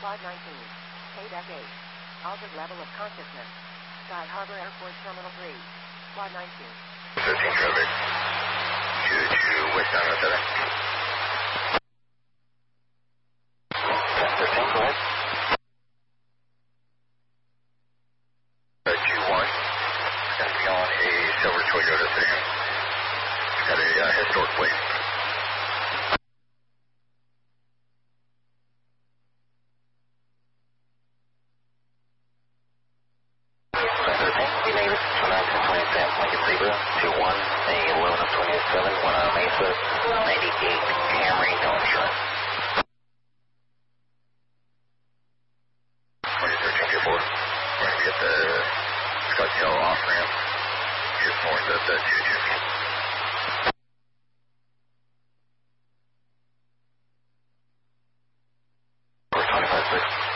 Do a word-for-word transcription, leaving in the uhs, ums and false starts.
Quad nineteen. eight F eight. Altered level of consciousness. Sky Harbor Airport Terminal three. Quad nineteen. thirteen traffic. two two West nine oh seven. thirteen, go ahead. Uh, two one. Going to be on a silver Toyota sedan. It's got a uh, historic plate. two one, a Luna twenty-seven, one on Mesa, ninety-eight, Camry, no insurance. twenty thirteen K four, we're going to get the Scottsdale off ramp, just north of the two two. twenty-five six.